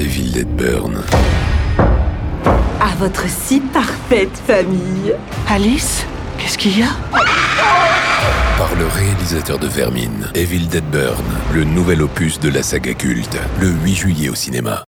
Evil Dead Burn. À votre si parfaite famille. Alice, qu'est-ce qu'il y a? Par le réalisateur de Vermine, Evil Dead Burn, le nouvel opus de la saga culte, le 8 juillet au cinéma.